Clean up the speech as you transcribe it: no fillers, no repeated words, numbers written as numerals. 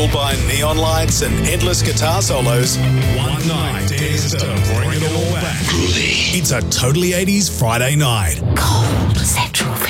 fueled by neon lights and endless guitar solos, one night dares to bring it all back. It's a Totally 80s Friday night. Cold Central